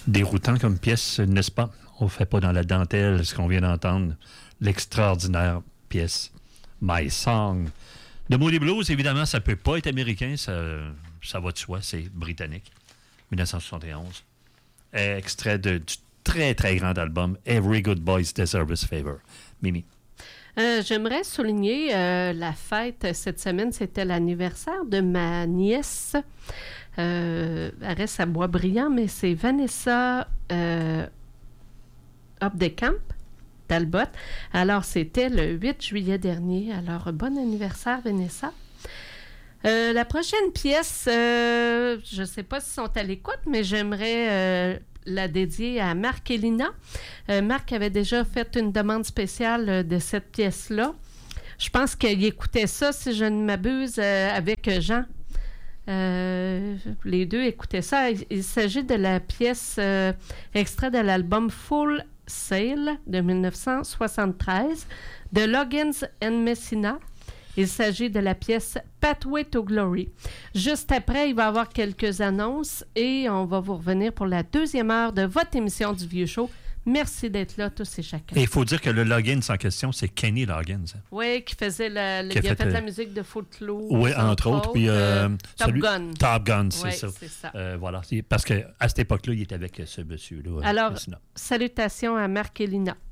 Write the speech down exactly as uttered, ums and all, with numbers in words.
Déroutant comme pièce, n'est-ce pas? On ne fait pas dans la dentelle ce qu'on vient d'entendre. L'extraordinaire pièce My Song. De Moody Blues, évidemment, ça ne peut pas être américain, ça, ça va de soi, c'est britannique. dix-neuf cent soixante et onze. Extrait de, du très, très grand album Every Good Boy Deserves His Favor. Mimi. Euh, j'aimerais souligner euh, la fête cette semaine, c'était l'anniversaire de ma nièce. Euh, elle reste à Boisbriand, mais c'est Vanessa euh, Hopdekamp Talbot. Alors, c'était le huit juillet dernier. Alors, bon anniversaire, Vanessa. Euh, la prochaine pièce, euh, je ne sais pas s'ils sont à l'écoute, mais j'aimerais euh, la dédier à Marc et Lina. Euh, Marc avait déjà fait une demande spéciale de cette pièce-là. Je pense qu'il écoutait ça, si je ne m'abuse, euh, avec Jean. Euh, les deux écoutaient ça. Il, il s'agit de la pièce euh, extrait de l'album Full Sail de dix-neuf cent soixante-treize de Loggins and Messina. Il s'agit de la pièce Pathway to Glory. Juste après, il va y avoir quelques annonces et on va vous revenir pour la deuxième heure de votre émission du Vieux Show. Merci d'être là, tous et chacun. Et il faut dire que le Loggins en question, c'est Kenny Loggins. Oui, qui faisait la, le, qui a il a fait, fait euh, la musique de Footloose. Oui, entre autres. Puis, euh, Top celui, Gun. Top Gun, c'est ouais, ça. c'est ça. Euh, voilà. Parce qu'à cette époque-là, il était avec ce monsieur-là. Alors, Messina. salutations à Marc et Lina.